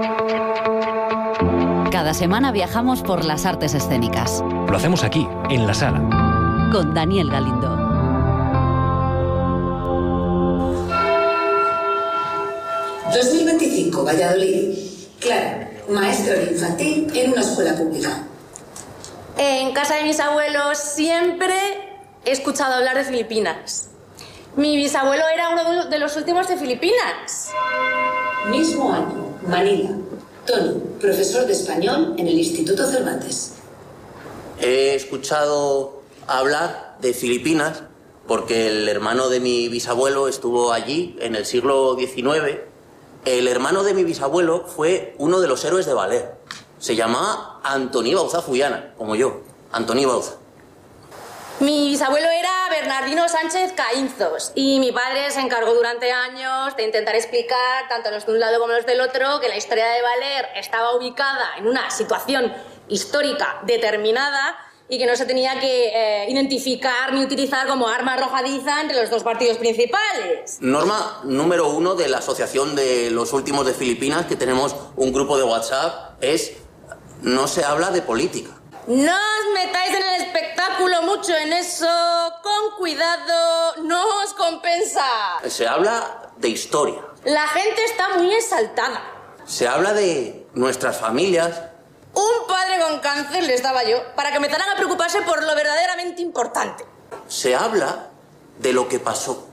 Cada semana viajamos por las artes escénicas. Lo hacemos aquí, en La Sala. Con Daniel Galindo. ...2025, Valladolid. Clara, maestra de infantil en una escuela pública. En casa de mis abuelos siempre he escuchado hablar de Filipinas. Mi bisabuelo era uno de los últimos de Filipinas. Mismo año, Manila. Tony, profesor de español en el Instituto Cervantes. He escuchado hablar de Filipinas porque el hermano de mi bisabuelo estuvo allí en el siglo XIX. El hermano de mi bisabuelo fue uno de los héroes de Valer. Se llamaba Antoni Bauza Fullana, como yo, Antoni Bauza. Mi bisabuelo era Bernardino Sánchez Caínzos y mi padre se encargó durante años de intentar explicar, tanto los de un lado como los del otro, que la historia de Valer estaba ubicada en una situación histórica determinada y que no se tenía que identificar ni utilizar como arma arrojadiza entre los dos partidos principales. Norma número 1 de la Asociación de los Últimos de Filipinas, que tenemos un grupo de WhatsApp, es: no se habla de política. No os metáis en el espectáculo mucho en eso, con cuidado, no os compensa. Se habla de historia. La gente está muy exaltada. Se habla de nuestras familias. Un padre con cáncer les daba yo para que empezaran a preocuparse por lo verdaderamente importante. Se habla de lo que pasó.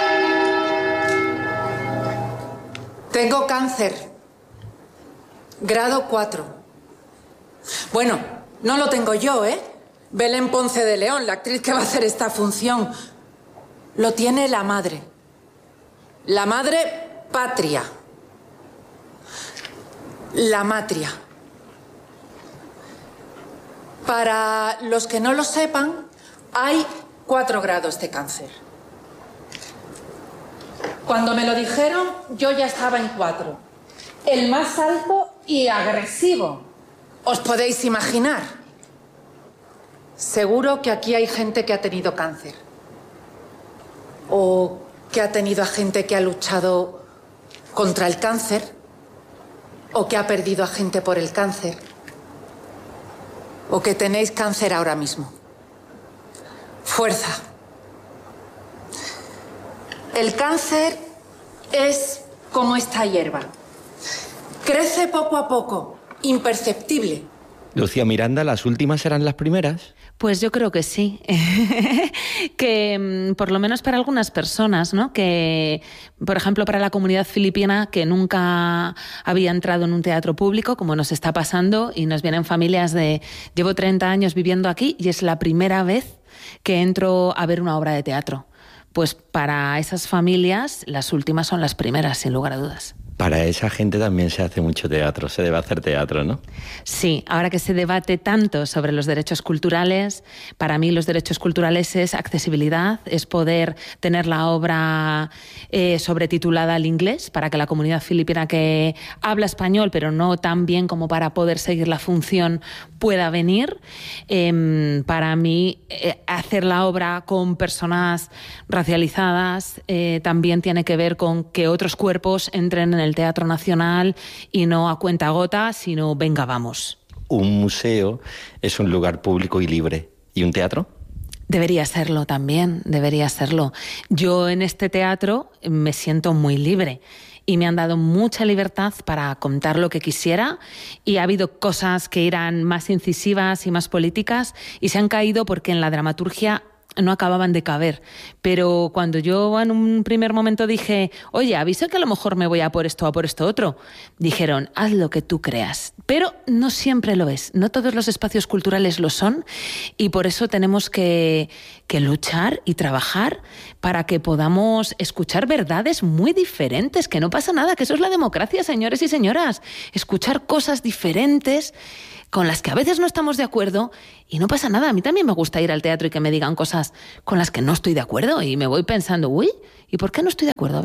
Tengo cáncer. Grado 4. Bueno, no lo tengo yo, ¿eh? Belén Ponce de León, la actriz que va a hacer esta función. Lo tiene la madre. La madre patria. La matria. Para los que no lo sepan, hay 4 grados de cáncer. Cuando me lo dijeron, yo ya estaba en 4. El más alto y agresivo. ¿Os podéis imaginar? Seguro que aquí hay gente que ha tenido cáncer. O que ha tenido a gente que ha luchado contra el cáncer. O que ha perdido a gente por el cáncer. O que tenéis cáncer ahora mismo. Fuerza. El cáncer es como esta hierba. Crece poco a poco, imperceptible. Lucía Miranda, ¿las últimas eran las primeras? Pues yo creo que sí. Que por lo menos para algunas personas, ¿no? Que, por ejemplo, para la comunidad filipina que nunca había entrado en un teatro público, como nos está pasando, y nos vienen familias de... Llevo 30 años viviendo aquí y es la primera vez que entro a ver una obra de teatro. Pues para esas familias las últimas son las primeras, sin lugar a dudas. Para esa gente también se hace mucho teatro, se debe hacer teatro, ¿no? Sí, ahora que se debate tanto sobre los derechos culturales, para mí los derechos culturales es accesibilidad, es poder tener la obra sobretitulada al inglés para que la comunidad filipina que habla español, pero no tan bien como para poder seguir la función, pueda venir. Para mí, hacer la obra con personas racializadas también tiene que ver con que otros cuerpos entren en el Teatro Nacional y no a cuentagotas, sino venga, vamos. Un museo es un lugar público y libre. ¿Y un teatro? Debería serlo también, debería serlo. Yo en este teatro me siento muy libre y me han dado mucha libertad para contar lo que quisiera, y ha habido cosas que eran más incisivas y más políticas y se han caído porque en la dramaturgia no acababan de caber. Pero cuando yo en un primer momento dije, oye, aviso que a lo mejor me voy a por esto o a por esto otro, dijeron, haz lo que tú creas. Pero no siempre lo es, no todos los espacios culturales lo son, y por eso tenemos que luchar y trabajar para que podamos escuchar verdades muy diferentes, que no pasa nada, que eso es la democracia, señores y señoras. Escuchar cosas diferentes con las que a veces no estamos de acuerdo y no pasa nada. A mí también me gusta ir al teatro y que me digan cosas con las que no estoy de acuerdo y me voy pensando, uy, ¿y por qué no estoy de acuerdo? A ver.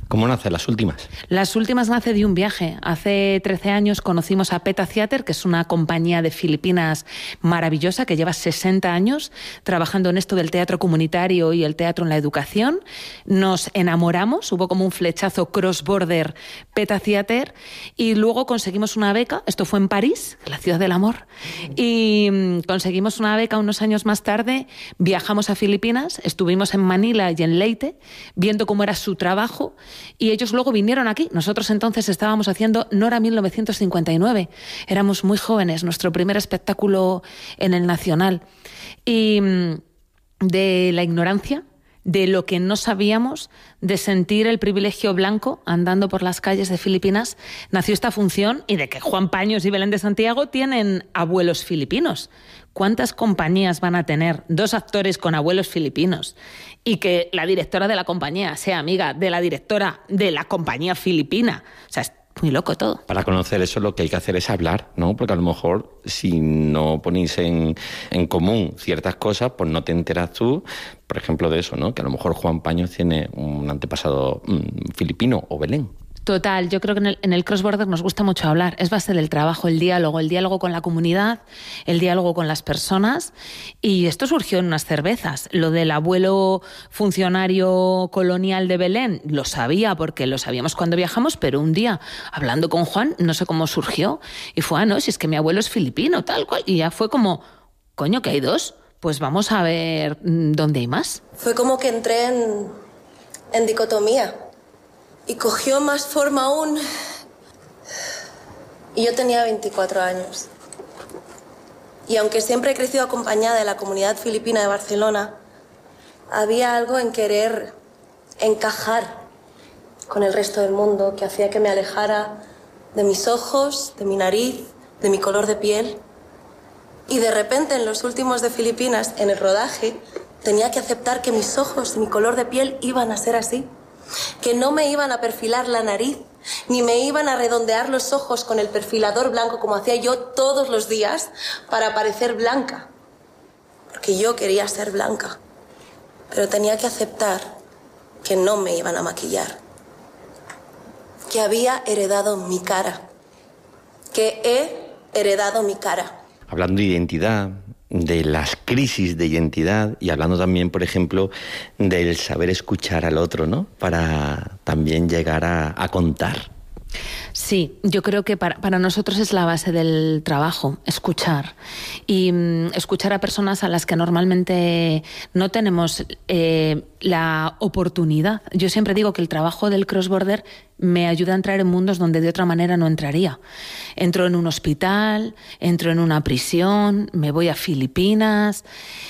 ¿Cómo nacen las últimas? Las últimas nace de un viaje. Hace 13 años conocimos a Peta Theater, que es una compañía de Filipinas maravillosa que lleva 60 años trabajando en esto del teatro comunitario y el teatro en la educación. Nos enamoramos, hubo como un flechazo cross-border Peta Theater y luego conseguimos una beca, esto fue en París, la ciudad del amor, y conseguimos una beca unos años más tarde, viajamos a Filipinas, estuvimos en Manila y en Leyte, viendo cómo era su trabajo. Y ellos luego vinieron aquí. Nosotros entonces estábamos haciendo Nora 1959. Éramos muy jóvenes, nuestro primer espectáculo en el Nacional. Y de la ignorancia, de lo que no sabíamos, de sentir el privilegio blanco andando por las calles de Filipinas, nació esta función, y de que Juan Paños y Belén de Santiago tienen abuelos filipinos. ¿Cuántas compañías van a tener 2 actores con abuelos filipinos? Y que la directora de la compañía sea amiga de la directora de la compañía filipina. O sea, es muy loco todo. Para conocer eso lo que hay que hacer es hablar, ¿no? Porque a lo mejor si no ponéis en común ciertas cosas, pues no te enteras tú, por ejemplo, de eso, ¿no? Que a lo mejor Juan Paños tiene un antepasado filipino, o Belén. Total, yo creo que en el cross-border nos gusta mucho hablar. Es base del trabajo, el diálogo con la comunidad, el diálogo con las personas. Y esto surgió en unas cervezas. Lo del abuelo funcionario colonial de Belén, lo sabía porque lo sabíamos cuando viajamos, pero un día, hablando con Juan, no sé cómo surgió. Y fue, no, si es que mi abuelo es filipino, tal cual. Y ya fue como, coño, que hay 2. Pues vamos a ver dónde hay más. Fue como que entré en dicotomía. Y cogió más forma aún. Y yo tenía 24 años. Y aunque siempre he crecido acompañada de la comunidad filipina de Barcelona, había algo en querer encajar con el resto del mundo que hacía que me alejara de mis ojos, de mi nariz, de mi color de piel. Y de repente, en los últimos de Filipinas, en el rodaje, tenía que aceptar que mis ojos y mi color de piel iban a ser así. Que no me iban a perfilar la nariz, ni me iban a redondear los ojos con el perfilador blanco como hacía yo todos los días para parecer blanca. Porque yo quería ser blanca. Pero tenía que aceptar que no me iban a maquillar. Que había heredado mi cara. Que he heredado mi cara. Hablando de identidad, de las crisis de identidad y hablando también, por ejemplo, del saber escuchar al otro, ¿no? Para también llegar a contar. Sí, yo creo que para nosotros es la base del trabajo, escuchar. Y escuchar a personas a las que normalmente no tenemos la oportunidad. Yo siempre digo que el trabajo del cross-border me ayuda a entrar en mundos donde de otra manera no entraría. Entro en un hospital, entro en una prisión, me voy a Filipinas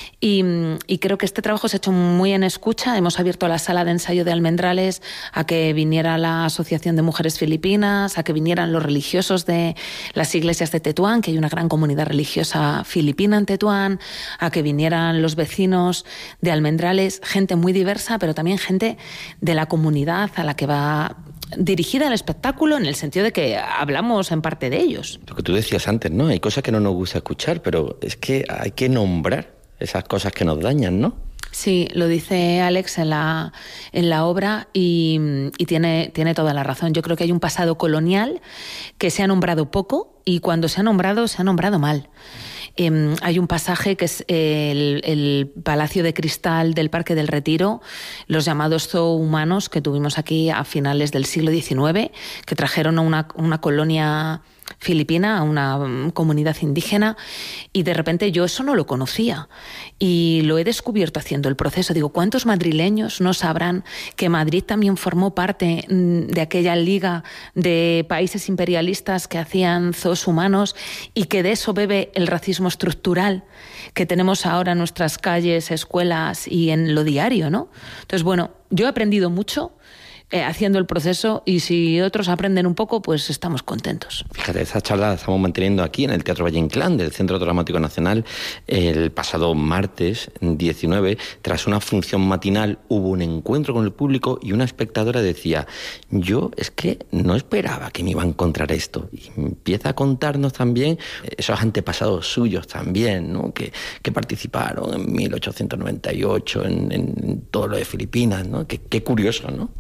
y creo que este trabajo se ha hecho muy en escucha. Hemos abierto la sala de ensayo de Almendrales a que viniera la Asociación de Mujeres Filipinas, a que vinieran los religiosos de las iglesias de Tetuán, que hay una gran comunidad religiosa filipina en Tetuán, a que vinieran los vecinos de Almendrales, gente muy diversa, pero también gente de la comunidad a la que va dirigida al espectáculo, en el sentido de que hablamos en parte de ellos. Lo que tú decías antes, ¿no? Hay cosas que no nos gusta escuchar, pero es que hay que nombrar esas cosas que nos dañan, ¿no? Sí, lo dice Alex en la obra y tiene toda la razón. Yo creo que hay un pasado colonial que se ha nombrado poco y cuando se ha nombrado mal. Hay un pasaje que es el Palacio de Cristal del Parque del Retiro, los llamados zoohumanos que tuvimos aquí a finales del siglo XIX, que trajeron a una colonia filipina, a una comunidad indígena, y de repente yo eso no lo conocía y lo he descubierto haciendo el proceso. Digo, ¿cuántos madrileños no sabrán que Madrid también formó parte de aquella liga de países imperialistas que hacían zoos humanos y que de eso bebe el racismo estructural que tenemos ahora en nuestras calles, escuelas y en lo diario, ¿no? Entonces, bueno, yo he aprendido mucho haciendo el proceso y si otros aprenden un poco, pues estamos contentos. Fíjate, esa charla la estamos manteniendo aquí en el Teatro Valle Inclán del Centro Dramático Nacional el pasado martes 19. Tras una función matinal hubo un encuentro con el público y una espectadora decía, yo es que no esperaba que me iba a encontrar esto. Y empieza a contarnos también esos antepasados suyos también, ¿no? que participaron en 1898 en todo lo de Filipinas, ¿no? Qué curioso, ¿no?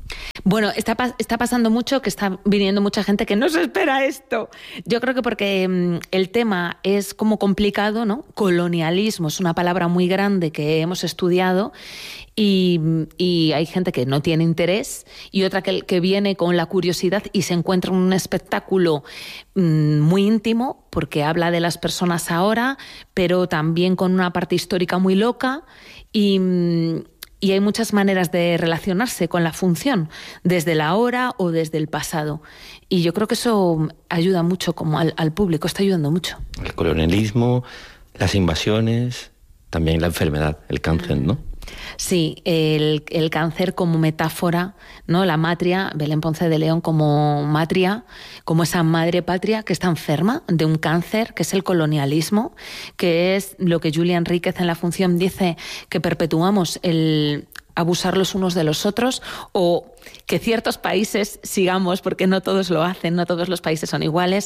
Bueno, está pasando mucho, que está viniendo mucha gente que no se espera esto. Yo creo que porque el tema es como complicado, ¿no? Colonialismo es una palabra muy grande que hemos estudiado y hay gente que no tiene interés y otra que viene con la curiosidad y se encuentra un espectáculo muy íntimo porque habla de las personas ahora, pero también con una parte histórica muy loca y hay muchas maneras de relacionarse con la función, desde la ahora o desde el pasado. Y yo creo que eso ayuda mucho como al público, está ayudando mucho. El colonialismo, las invasiones, también la enfermedad, el cáncer, ¿no? Sí, el cáncer como metáfora, ¿no? La matria, Belén Ponce de León como matria, como esa madre patria que está enferma de un cáncer, que es el colonialismo, que es lo que Julia Enríquez en la función dice que perpetuamos el abusar los unos de los otros o que ciertos países sigamos, porque no todos lo hacen, no todos los países son iguales,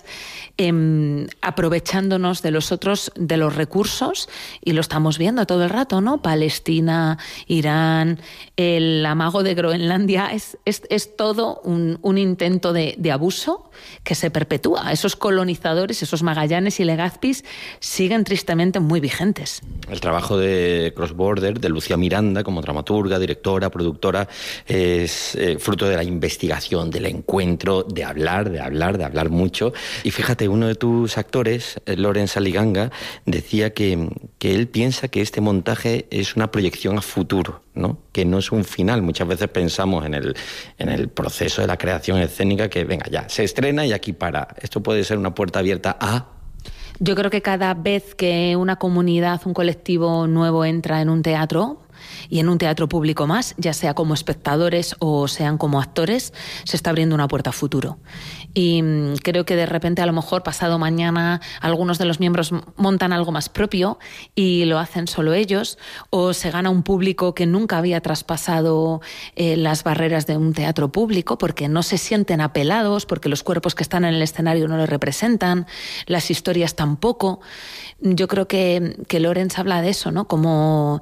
aprovechándonos de los otros, de los recursos, y lo estamos viendo todo el rato, ¿no? Palestina, Irán, el amago de Groenlandia, es todo un intento de abuso que se perpetúa. Esos colonizadores, esos Magallanes y Legazpis siguen tristemente muy vigentes. El trabajo de Cross Border, de Lucía Miranda, como dramaturga, directora, productora, es fruto de la investigación, del encuentro, de hablar mucho. Y fíjate, uno de tus actores, Loren Saliganga, decía que él piensa que este montaje es una proyección a futuro, ¿no? Que no es un final. Muchas veces pensamos en el proceso de la creación escénica que, venga, ya, se estrena y aquí para. Esto puede ser una puerta abierta a... Yo creo que cada vez que una comunidad, un colectivo nuevo entra en un teatro, y en un teatro público más, ya sea como espectadores o sean como actores, se está abriendo una puerta a futuro. Y creo que de repente, a lo mejor pasado mañana, algunos de los miembros montan algo más propio y lo hacen solo ellos, o se gana un público que nunca había traspasado las barreras de un teatro público porque no se sienten apelados, porque los cuerpos que están en el escenario no lo representan, las historias tampoco. Yo creo que Lorenz habla de eso, ¿no? Como...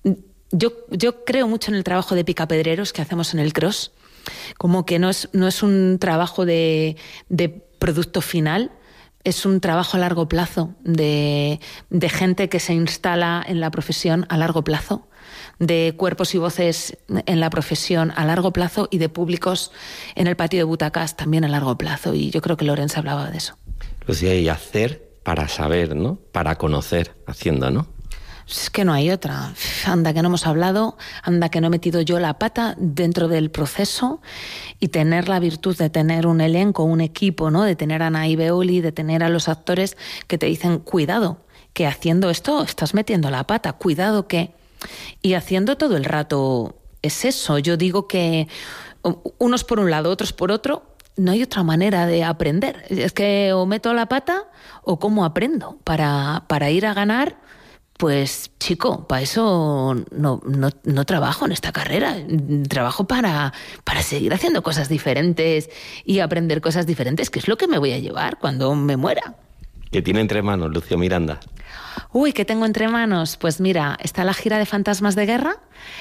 Yo creo mucho en el trabajo de picapedreros que hacemos en el Cross, como que no es un trabajo de producto final, es un trabajo a largo plazo, de gente que se instala en la profesión a largo plazo, de cuerpos y voces en la profesión a largo plazo y de públicos en el patio de butacas también a largo plazo. Y yo creo que Lorenz hablaba de eso. Lucía, y hacer para saber, ¿no? Para conocer, haciendo, ¿no? Es que no hay otra. Anda que no hemos hablado, anda que no he metido yo la pata dentro del proceso, y tener la virtud de tener un elenco, un equipo, ¿no? De tener a Anaí Beoli, de tener a los actores que te dicen, cuidado, que haciendo esto estás metiendo la pata, cuidado que... Y haciendo todo el rato es eso. Yo digo que unos por un lado, otros por otro, no hay otra manera de aprender. Es que o meto la pata o cómo aprendo para ir a ganar. Pues chico, para eso no trabajo en esta carrera, trabajo para seguir haciendo cosas diferentes y aprender cosas diferentes, que es lo que me voy a llevar cuando me muera. ¿Qué tiene entre manos Lucía Miranda? Uy, ¿qué tengo entre manos? Pues mira, está la gira de Fantasmas de Guerra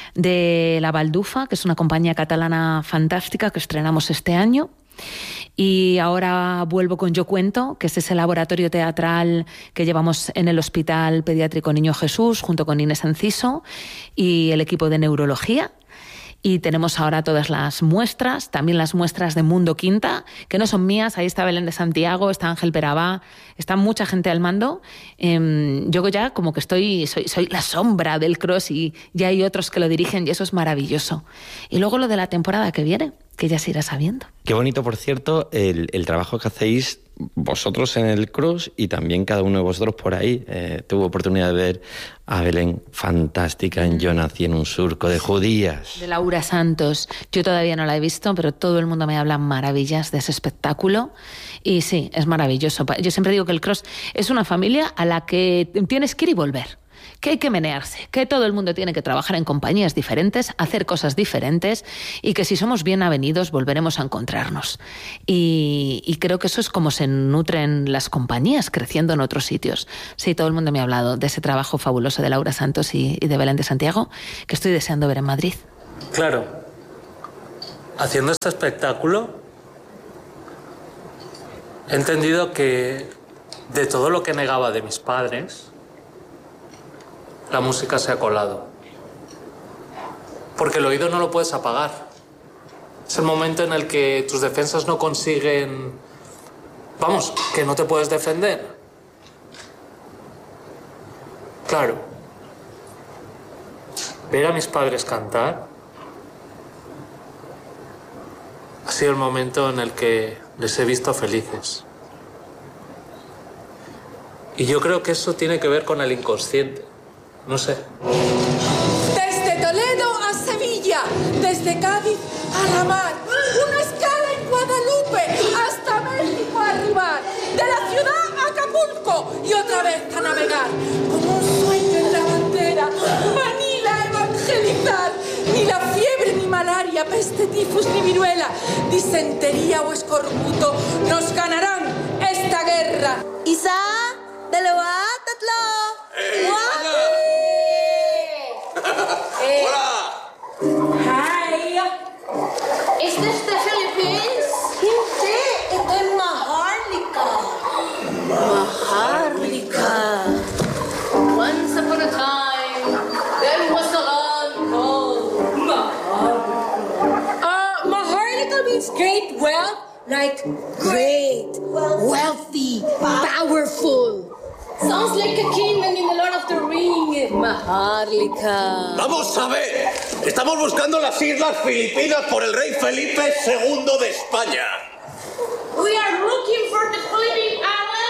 de La Baldufa, que es una compañía catalana fantástica que estrenamos este año. Y ahora vuelvo con Yo Cuento, que es ese laboratorio teatral que llevamos en el Hospital Pediátrico Niño Jesús junto con Inés Enciso y el equipo de neurología. Y tenemos ahora todas las muestras, también las muestras de Mundo Quinta, que no son mías. Ahí está Belén de Santiago, está Ángel Perabá, está mucha gente al mando. Yo ya como que soy la sombra del Cross y ya hay otros que lo dirigen y eso es maravilloso. Y luego lo de la temporada que viene, que ya se irá sabiendo. Qué bonito, por cierto, el trabajo que hacéis vosotros en el Cross y también cada uno de vosotros por ahí. Tuve oportunidad de ver a Belén fantástica en Yo nací en un surco de judías. De Laura Santos. Yo todavía no la he visto, pero todo el mundo me habla maravillas de ese espectáculo. Y sí, es maravilloso. Yo siempre digo que el Cross es una familia a la que tienes que ir y volver. Que hay que menearse, que todo el mundo tiene que trabajar en compañías diferentes, hacer cosas diferentes y que si somos bien avenidos volveremos a encontrarnos. Y creo que eso es como se nutren las compañías, creciendo en otros sitios. Sí, todo el mundo me ha hablado de ese trabajo fabuloso de Laura Santos y de Belén de Santiago, que estoy deseando ver en Madrid. Claro. Haciendo este espectáculo, he entendido que de todo lo que negaba de mis padres, la música se ha colado. Porque el oído no lo puedes apagar. Es el momento en el que tus defensas no consiguen... Vamos, que no te puedes defender. Claro. Ver a mis padres cantar ha sido el momento en el que les he visto felices. Y yo creo que eso tiene que ver con el inconsciente. No sé. Desde Toledo a Sevilla, desde Cádiz a la mar, una escala en Guadalupe, hasta México arribar, de la ciudad a Acapulco y otra vez a navegar, como un sueño en la bandera, Manila evangelizar, ni la fiebre ni malaria, peste, tifus ni viruela, disentería o escorbuto nos ganarán esta guerra. Isa, de lo atatlo. Hola. Hi. Is this the Philippines? Hindi, ito ay Maharlika. Maharlika. Once upon a time, there was a land called Maharlika. Maharlika means great wealth, like great, wealthy, powerful. Sounds like a kingdom in the Lord of the Rings. Maharlika. Vamos a ver. Estamos buscando las Islas Filipinas por el rey Felipe II de España. We are looking for the Philippine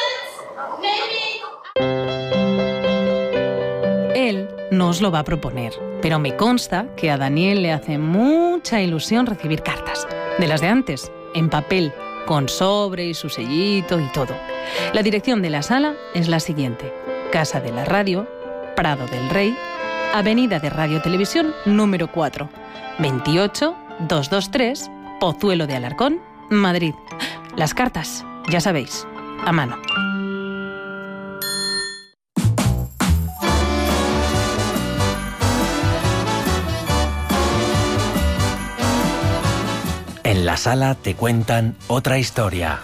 Islands. Maybe. Él no os lo va a proponer, pero me consta que a Daniel le hace mucha ilusión recibir cartas, de las de antes, en papel, con sobre y su sellito y todo. La dirección de la sala es la siguiente: Casa de la Radio, Prado del Rey, Avenida de Radio Televisión número 4, 28223, Pozuelo de Alarcón, Madrid. Las cartas, ya sabéis, a mano. En la sala te cuentan otra historia.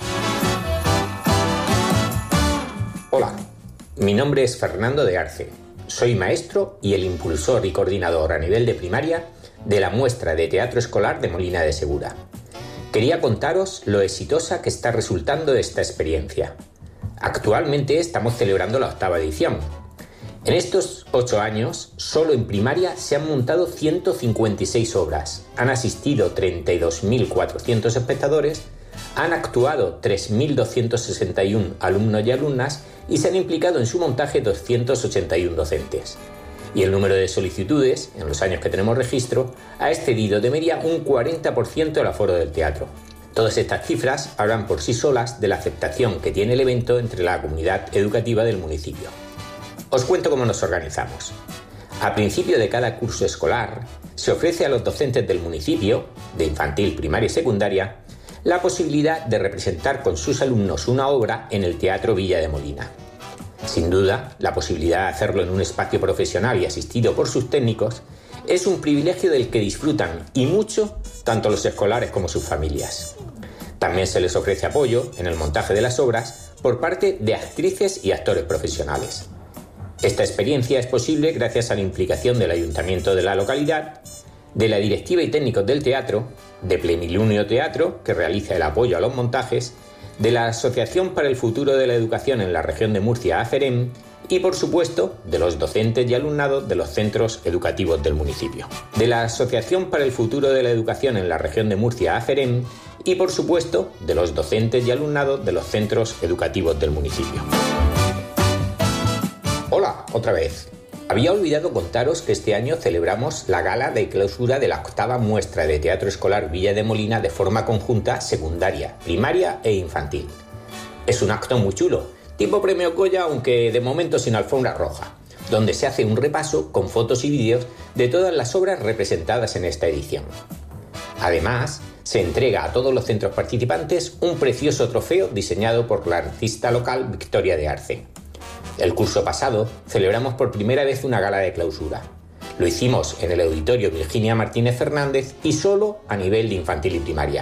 Hola, mi nombre es Fernando de Arce. Soy maestro y el impulsor y coordinador a nivel de primaria de la muestra de teatro escolar de Molina de Segura. Quería contaros lo exitosa que está resultando esta experiencia. Actualmente estamos celebrando la 8ª edición. En estos 8 años, solo en primaria se han montado 156 obras, han asistido 32.400 espectadores, han actuado 3.261 alumnos y alumnas y se han implicado en su montaje 281 docentes. Y el número de solicitudes, en los años que tenemos registro, ha excedido de media un 40% el aforo del teatro. Todas estas cifras hablan por sí solas de la aceptación que tiene el evento entre la comunidad educativa del municipio. Os cuento cómo nos organizamos. A principio de cada curso escolar, se ofrece a los docentes del municipio, de infantil, primaria y secundaria, la posibilidad de representar con sus alumnos una obra en el Teatro Villa de Molina. Sin duda, la posibilidad de hacerlo en un espacio profesional y asistido por sus técnicos es un privilegio del que disfrutan, y mucho, tanto los escolares como sus familias. También se les ofrece apoyo en el montaje de las obras por parte de actrices y actores profesionales. Esta experiencia es posible gracias a la implicación del ayuntamiento de la localidad, de la directiva y técnicos del teatro, de Plenilunio Teatro, que realiza el apoyo a los montajes, de la Asociación para el Futuro de la Educación en la región de Murcia, AFEREM, y por supuesto de los docentes y alumnado de los centros educativos del municipio. De la Asociación para el Futuro de la Educación en la región de Murcia, AFEREM, y por supuesto de los docentes y alumnado de los centros educativos del municipio. Hola, otra vez. Había olvidado contaros que este año celebramos la gala de clausura de la 8ª muestra de teatro escolar Villa de Molina de forma conjunta secundaria, primaria e infantil. Es un acto muy chulo, tipo premio Goya, aunque de momento sin alfombra roja, donde se hace un repaso con fotos y vídeos de todas las obras representadas en esta edición. Además, se entrega a todos los centros participantes un precioso trofeo diseñado por la artista local Victoria de Arce. El curso pasado celebramos por primera vez una gala de clausura. Lo hicimos en el Auditorio Virginia Martínez Fernández y solo a nivel de infantil y primaria.